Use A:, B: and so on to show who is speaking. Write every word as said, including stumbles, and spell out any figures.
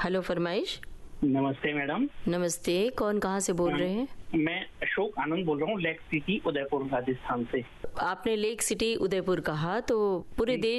A: Hello, फरमाइश।
B: नमस्ते madam.
A: नमस्ते, कौन कहाँ से बोल रहे हैं?
B: मैं अशोक आनंद बोल रहा हूँ, लेक सिटी उदयपुर राजस्थान से।
A: आपने लेक सिटी उदयपुर कहा तो पूरे देश